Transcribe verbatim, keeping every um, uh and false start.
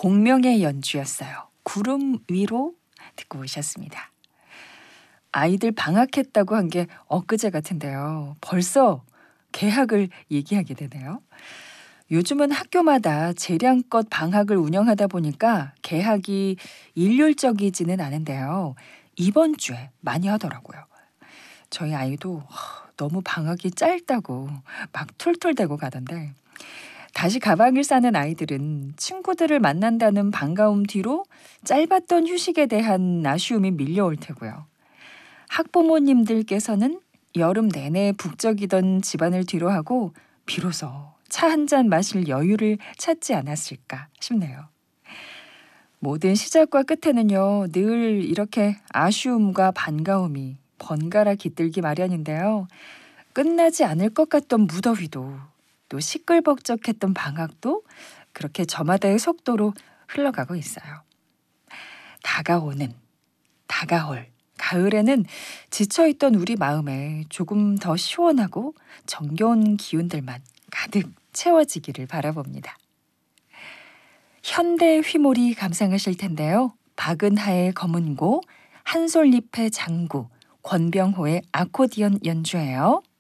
공명의 연주였어요. 구름 위로 듣고 오셨습니다. 아이들 방학했다고 한 게 엊그제 같은데요. 벌써 개학을 얘기하게 되네요. 요즘은 학교마다 재량껏 방학을 운영하다 보니까 개학이 일률적이지는 않은데요. 이번 주에 많이 하더라고요. 저희 아이도 너무 방학이 짧다고 막 툴툴대고 가던데 다시 가방을 싸는 아이들은 친구들을 만난다는 반가움 뒤로 짧았던 휴식에 대한 아쉬움이 밀려올 테고요. 학부모님들께서는 여름 내내 북적이던 집안을 뒤로하고 비로소 차 한 잔 마실 여유를 찾지 않았을까 싶네요. 모든 시작과 끝에는요, 늘 이렇게 아쉬움과 반가움이 번갈아 깃들기 마련인데요. 끝나지 않을 것 같던 무더위도 또 시끌벅적했던 방학도 그렇게 저마다의 속도로 흘러가고 있어요. 다가오는, 다가올 가을에는 지쳐있던 우리 마음에 조금 더 시원하고 정겨운 기운들만 가득 채워지기를 바라봅니다. 현대 휘몰이 감상하실 텐데요. 박은하의 검은고, 한솔잎의 장구, 권병호의 아코디언 연주예요.